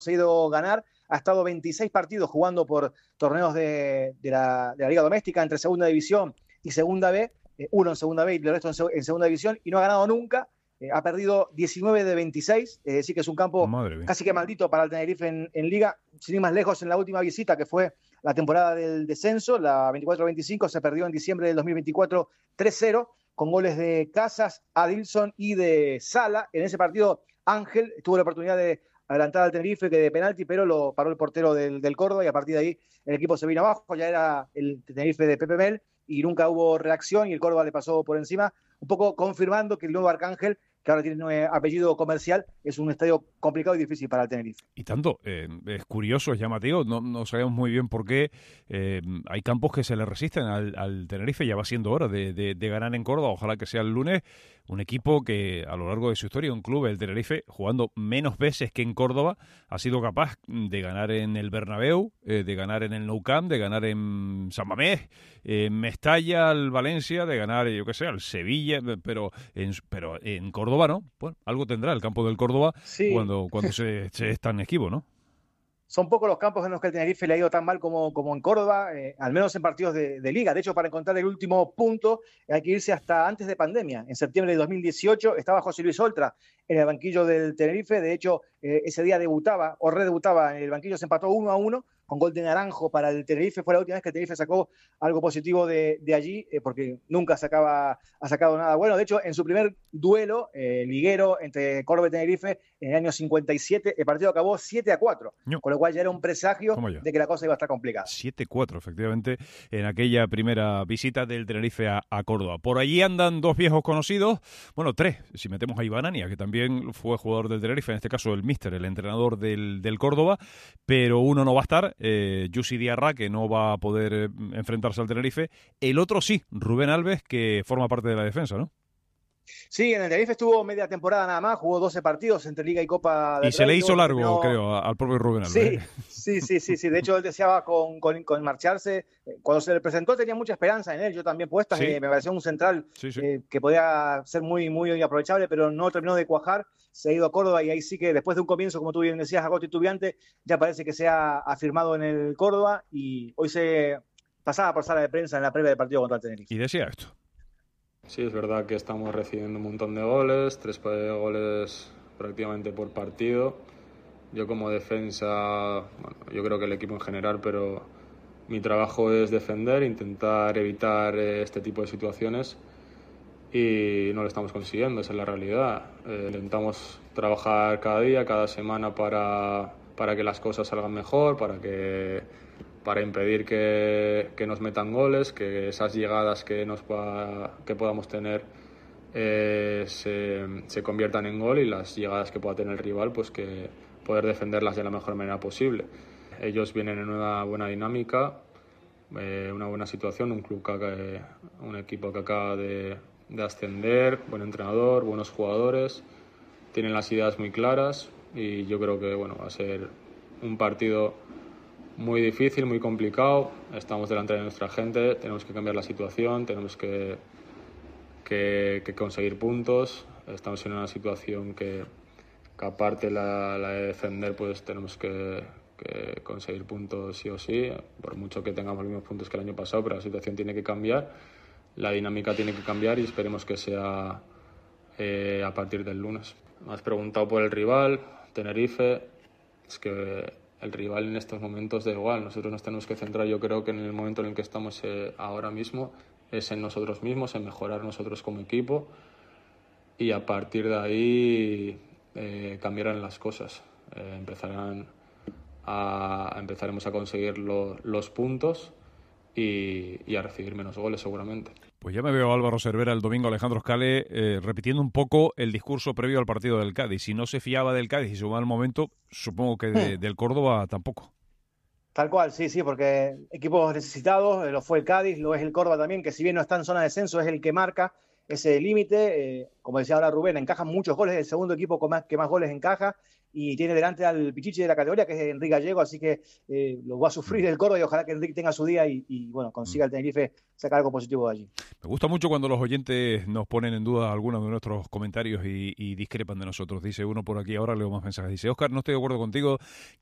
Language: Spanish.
conseguido ganar, ha estado 26 partidos jugando por torneos de la Liga Doméstica entre Segunda División y Segunda B, uno en Segunda B y el resto en Segunda División, y no ha ganado nunca. Ha perdido 19 de 26, es decir que es un campo casi que maldito para el Tenerife en Liga. Sin ir más lejos, en la última visita, que fue la temporada del descenso, la 24-25, se perdió en diciembre del 2024 3-0, con goles de Casas, Adilson y de Sala. En ese partido, Ángel tuvo la oportunidad de adelantar al Tenerife, que de penalti, pero lo paró el portero del Córdoba, y a partir de ahí el equipo se vino abajo. Ya era el Tenerife de Pepe Mel y nunca hubo reacción, y el Córdoba le pasó por encima, un poco confirmando que el nuevo Arcángel, que ahora tiene un apellido comercial, es un estadio complicado y difícil para el Tenerife. Y tanto, es curioso, es llamativo, no sabemos muy bien por qué hay campos que se le resisten al Tenerife. Ya va siendo hora de ganar en Córdoba, ojalá que sea el lunes. Un equipo que a lo largo de su historia, un club, el Tenerife, jugando menos veces que en Córdoba, ha sido capaz de ganar en el Bernabéu, de ganar en el Nou Camp, de ganar en San Mamés, en Mestalla, al Valencia, de ganar, yo qué sé, al Sevilla, pero en Córdoba no. Bueno, algo tendrá el campo del Córdoba, sí, cuando se es tan esquivo, ¿no? Son pocos los campos en los que el Tenerife le ha ido tan mal como en Córdoba, al menos en partidos de Liga. De hecho, para encontrar el último punto hay que irse hasta antes de pandemia. En septiembre de 2018 estaba José Luis Oltra en el banquillo del Tenerife. De hecho, ese día debutaba o redebutaba en el banquillo. Se empató 1-1 con gol de Naranjo para el Tenerife. Fue la última vez que el Tenerife sacó algo positivo de allí, porque nunca ha sacado nada bueno. De hecho, en su primer duelo liguero entre Córdoba y Tenerife en el año 57, el partido acabó 7-4, con lo cual ya era un presagio de que la cosa iba a estar complicada. 7-4, efectivamente, en aquella primera visita del Tenerife a Córdoba. Por allí andan dos viejos conocidos, bueno, tres, si metemos a Iván Ania, que también fue jugador del Tenerife, en este caso el míster, el entrenador del Córdoba, pero uno no va a estar, Yusi Diarra, que no va a poder enfrentarse al Tenerife. El otro sí, Rubén Alves, que forma parte de la defensa, ¿no? Sí, en el Tenerife estuvo media temporada nada más, jugó 12 partidos entre Liga y Copa del Rey. Y se le hizo largo, creo, al propio Rubén Alves. Sí. De hecho, él deseaba con marcharse. Cuando se le presentó tenía mucha esperanza en él, yo también puesta. Me pareció un central que podía ser muy, muy aprovechable, pero no terminó de cuajar. Se ha ido a Córdoba, y ahí sí que después de un comienzo, como tú bien decías, agosto y titubeante, ya parece que se ha afirmado en el Córdoba, y hoy se pasaba por sala de prensa en la previa del partido contra el Tenerife. Y decía esto. Sí, es verdad que estamos recibiendo un montón de goles, 3 goles prácticamente por partido. Yo como defensa, bueno, yo creo que el equipo en general, pero mi trabajo es defender, intentar evitar este tipo de situaciones, y no lo estamos consiguiendo, esa es la realidad. Intentamos trabajar cada día, cada semana para que las cosas salgan mejor, para impedir que nos metan goles, que esas llegadas que podamos tener se conviertan en gol, y las llegadas que pueda tener el rival, pues que poder defenderlas de la mejor manera posible. Ellos vienen en una buena dinámica, una buena situación, un equipo que acaba de ascender, buen entrenador, buenos jugadores, tienen las ideas muy claras, y yo creo que va a ser un partido muy difícil, muy complicado. Estamos delante de nuestra gente, tenemos que cambiar la situación, tenemos que conseguir puntos. Estamos en una situación que aparte la de defender, pues tenemos que conseguir puntos sí o sí, por mucho que tengamos los mismos puntos que el año pasado, pero la situación tiene que cambiar, la dinámica tiene que cambiar, y esperemos que sea a partir del lunes. Me has preguntado por el rival, Tenerife. Es que el rival en estos momentos da igual, nosotros nos tenemos que centrar, yo creo que en el momento en el que estamos ahora mismo, es en nosotros mismos, en mejorar nosotros como equipo, y a partir de ahí cambiarán las cosas, empezaremos a conseguir los puntos y a recibir menos goles seguramente. Pues ya me veo a Álvaro Cervera, el domingo Alejandro Scale, repitiendo un poco el discurso previo al partido del Cádiz. Si no se fiaba del Cádiz y se va al momento, supongo que del Córdoba tampoco. Tal cual, sí, porque equipos necesitados, lo fue el Cádiz, lo es el Córdoba también, que si bien no está en zona de descenso, es el que marca ese límite. Como decía ahora Rubén, encaja muchos goles, el segundo equipo que más goles encaja, y tiene delante al pichichi de la categoría, que es Enrique Gallego, así que lo va a sufrir el Córdoba, y ojalá que Enrique tenga su día y bueno, consiga el Tenerife sacar algo positivo de allí. Me gusta mucho cuando los oyentes nos ponen en duda algunos de nuestros comentarios y discrepan de nosotros. Dice uno por aquí, ahora leo más mensajes. Dice: Óscar, no estoy de acuerdo contigo